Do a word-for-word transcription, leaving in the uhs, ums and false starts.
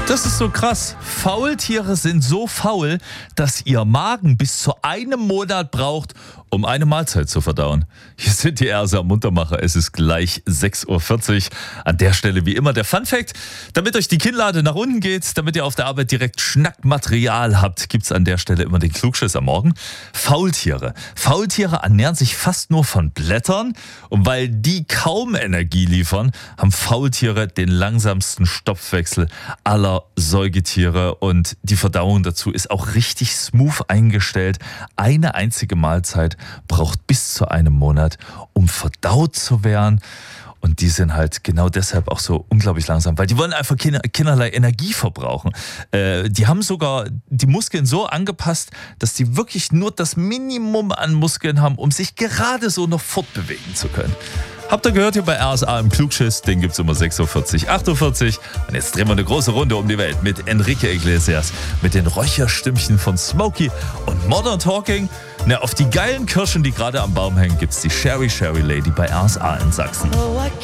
Das ist so krass. Faultiere sind so faul, dass ihr Magen bis zu einem Monat braucht, um eine Mahlzeit zu verdauen. Hier sind die R S A Muntermacher. Es ist gleich sechs Uhr vierzig. An der Stelle wie immer der Funfact. Damit euch die Kinnlade nach unten geht, damit ihr auf der Arbeit direkt Schnackmaterial habt, gibt's an der Stelle immer den Klugschiss am Morgen. Faultiere. Faultiere ernähren sich fast nur von Blättern. Und weil die kaum Energie liefern, haben Faultiere den langsamsten Stoffwechsel aller Säugetiere. Und die Verdauung dazu ist auch richtig smooth eingestellt. Eine einzige Mahlzeit braucht bis zu einem Monat, um verdaut zu werden. Und die sind halt genau deshalb auch so unglaublich langsam, weil die wollen einfach keine, keinerlei Energie verbrauchen. Äh, die haben sogar die Muskeln so angepasst, dass die wirklich nur das Minimum an Muskeln haben, um sich gerade so noch fortbewegen zu können. Habt ihr gehört hier bei R S A im Klugschiss? Den gibt's immer sechs Uhr vierzig, acht Uhr vierzig. Und jetzt drehen wir eine große Runde um die Welt mit Enrique Iglesias, mit den Räucherstimmchen von Smokey und Modern Talking. Na, auf die geilen Kirschen, die gerade am Baum hängen, gibt's die Sherry Sherry Lady bei R S A in Sachsen. Oh, I